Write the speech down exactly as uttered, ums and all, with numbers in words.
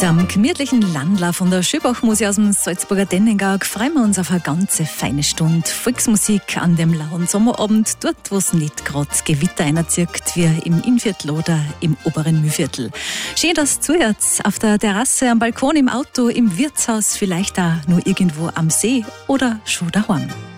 Am gemütlichen Landler von der Schöbach-Musik aus dem Salzburger Dennengau freuen wir uns auf eine ganze feine Stunde Volksmusik an dem lauen Sommerabend, dort wo es nicht gerade Gewitter einerzirkt, wie im Innviertel oder im oberen Mühlviertel. Schön, dass ihr zuhört, auf der Terrasse, am Balkon, im Auto, im Wirtshaus, vielleicht auch nur irgendwo am See oder schon daheim.